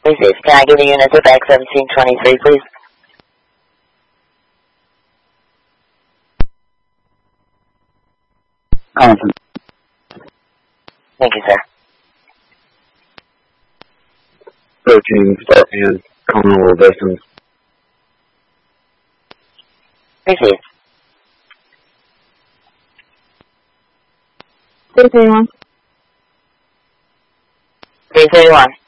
Receive. Can I give a unit to bag 1723, please? Compton. Thank you, sir. 13, start in, Commonwealth distance. Receive. 331. 331.